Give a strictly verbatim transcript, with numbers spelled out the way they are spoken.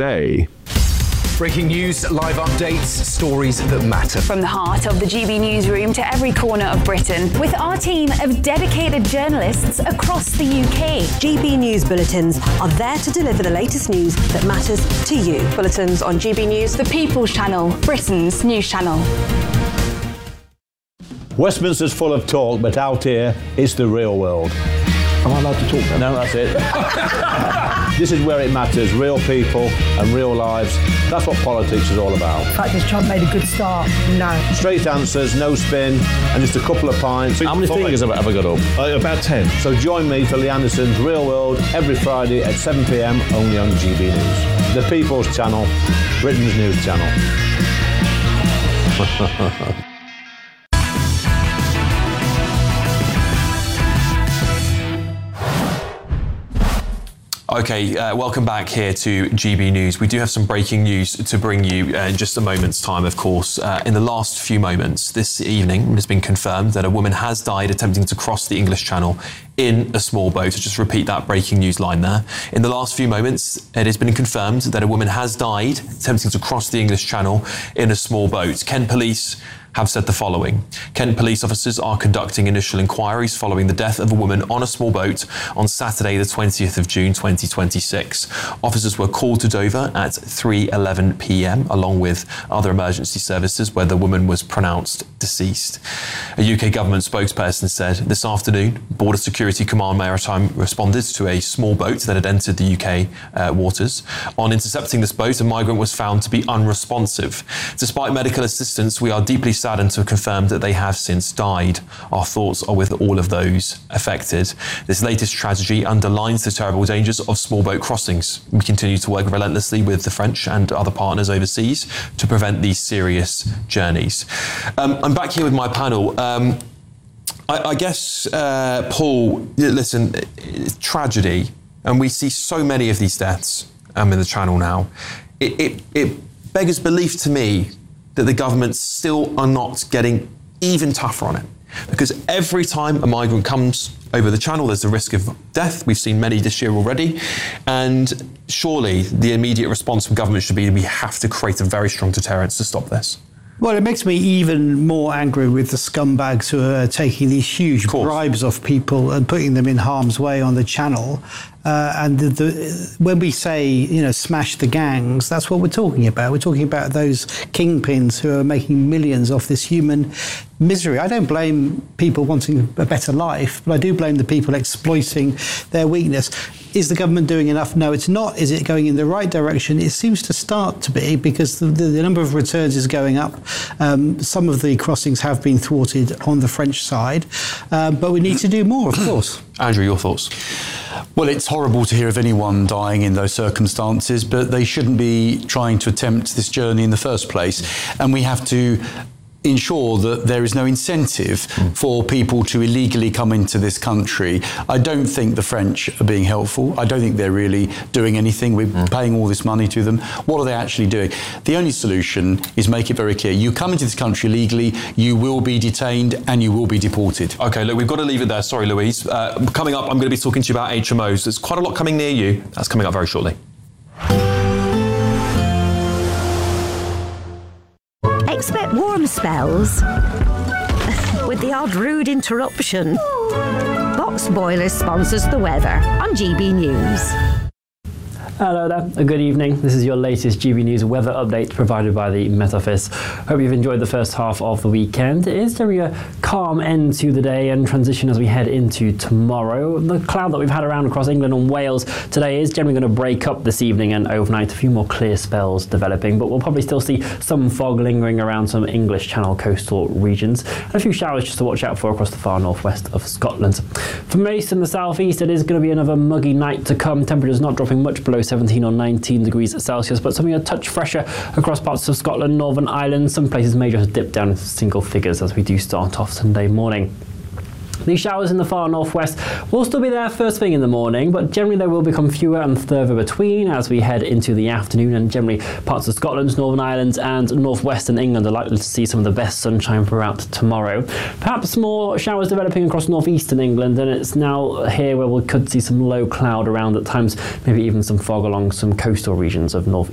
today. Breaking news, live updates, stories that matter. From the heart of the G B newsroom to every corner of Britain, with our team of dedicated journalists across the U K. G B News Bulletins are there to deliver the latest news that matters to you. Bulletins on G B News, the People's Channel, Britain's news channel. Westminster's full of talk, but out here, it's the real world. Am I allowed to talk then? No, that's it. This is where it matters, real people and real lives. That's what politics is all about. In fact, has Trump made a good start? No. Straight answers, no spin, and just a couple of pints. How many fingers have I ever got up? Uh, about ten. So join me for Lee Anderson's Real World every Friday at seven p m only on G B News. The People's Channel, Britain's news channel. Okay, uh, welcome back here to G B News. We do have some breaking news to bring you uh, in just a moment's time, of course. Uh, in the last few moments this evening, it has been confirmed that a woman has died attempting to cross the English Channel in a small boat. So just repeat that breaking news line there. In the last few moments, it has been confirmed that a woman has died attempting to cross the English Channel in a small boat. Kent Police have said the following. Kent police officers are conducting initial inquiries following the death of a woman on a small boat on Saturday, the twentieth of June, twenty twenty-six. Officers were called to Dover at three eleven p m, along with other emergency services, where the woman was pronounced deceased. A U K government spokesperson said this afternoon, Border Security Command Maritime responded to a small boat that had entered the U K uh, waters. On intercepting this boat, a migrant was found to be unresponsive. Despite medical assistance, we are deeply saddened to have confirmed that they have since died. Our thoughts are with all of those affected. This latest tragedy underlines the terrible dangers of small boat crossings. We continue to work relentlessly with the French and other partners overseas to prevent these serious journeys. Um, I'm back here with my panel. Um, I, I guess, uh, Paul, listen, it's tragedy, and we see so many of these deaths um, in the Channel now. It, it, it beggars belief to me that the government still are not getting even tougher on it. Because every time a migrant comes over the Channel, there's a risk of death. We've seen many this year already. And surely the immediate response from government should be we have to create a very strong deterrence to stop this. Well, it makes me even more angry with the scumbags who are taking these huge bribes off people and putting them in harm's way on the Channel. Uh, and the, the, when we say, you know, smash the gangs, that's what we're talking about. We're talking about those kingpins who are making millions off this human misery. I don't blame people wanting a better life, but I do blame the people exploiting their weakness. Is the government doing enough? No, it's not. Is it going in the right direction? It seems to start to be, because the, the, the number of returns is going up. Um, some of the crossings have been thwarted on the French side, um, but we need to do more, of course. Andrew, your thoughts? Well, it's horrible to hear of anyone dying in those circumstances, but they shouldn't be trying to attempt this journey in the first place. And we have to ensure that there is no incentive mm. for people to illegally come into this country. I don't think the French are being helpful. I don't think they're really doing anything. We're mm. paying all this money to them. What are they actually doing? The only solution is make it very clear. You come into this country illegally, you will be detained and you will be deported. OK, look, we've got to leave it there. Sorry, Louise. Uh, coming up, I'm going to be talking to you about H M Os. There's quite a lot coming near you. That's coming up very shortly. Expect warm spells with the odd rude interruption. Box Boilers sponsors the weather on G B News. Hello there, a good evening. This is your latest G B News weather update provided by the Met Office. Hope you've enjoyed the first half of the weekend. It is generally a calm end to the day and transition as we head into tomorrow. The cloud that we've had around across England and Wales today is generally going to break up this evening and overnight. A few more clear spells developing, but we'll probably still see some fog lingering around some English Channel coastal regions and a few showers just to watch out for across the far northwest of Scotland. For most in the southeast, it is going to be another muggy night to come. Temperatures not dropping much below seventeen or nineteen degrees Celsius, but something a touch fresher across parts of Scotland, Northern Ireland. Some places may just dip down into single figures as we do start off Sunday morning. These showers in the far northwest will still be there first thing in the morning, but generally they will become fewer and further between as we head into the afternoon, and generally parts of Scotland, Northern Ireland and northwestern England are likely to see some of the best sunshine throughout tomorrow. Perhaps more showers developing across northeastern England, and it's now here where we could see some low cloud around at times, maybe even some fog along some coastal regions of north